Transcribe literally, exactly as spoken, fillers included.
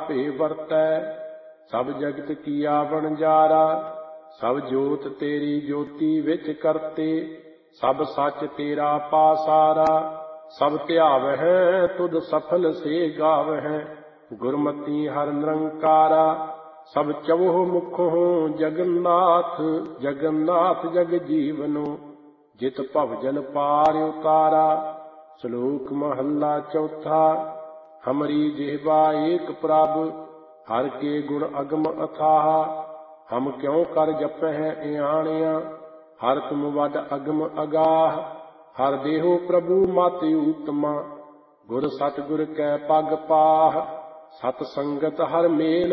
ਆਪੇ ਵਰਤੈ। ਸਭ ਜਗਤ ਕੀਆ ਵਣਜਾਰਾ, ਸਭ ਜੋਤ ਤੇਰੀ ਜੋਤੀ ਵਿੱਚ ਕਰਤੇ। ਸਭ ਸੱਚ ਤੇਰਾ ਪਾਸਾਰਾ, ਸਭ ਧਿਆਵਹਿ ਤੁਧ ਸਫਲ ਸੇ ਗਾਵਹਿ। ਗੁਰਮਤੀ ਹਰਿ ਨਿਰੰਕਾਰਾ, ਸਭ ਚਵਹੁ ਮੁਖਹੁ ਜਗन्नाथ। ਜਗन्नाथ ਜਗ ਜੀਵਨੁ, ਜਿਤ ਭਵਜਨ ਪਾਰ ਉਤਾਰਾ। ਸ਼ਲੋਕ ਮਹੱਲਾ ਚੌਥਾ। ਹਮਰੀ ਜਿਹਵਾ ਏਕ ਪ੍ਰਭ, ਹਰਿ ਕੇ ਗੁਣ ਅਗਮ ਅਥਾਹ। ਹਮ ਕਿਉ ਕਰ ਜਪਹਿ ਇਆਣਿਆ, ਹਰਿ ਤੁਮ ਵਡ ਅਗਮ ਅਗਾਹ। ਹਰਿ ਦੇਹੋ ਪ੍ਰਭੂ ਮਤਿ ਊਤਮਾ, ਗੁਰ ਸਤਿਗੁਰ ਕੈ ਪਗ ਪਾਹ। ਸਤ ਸੰਗਤ ਹਰਿ ਮੇਲ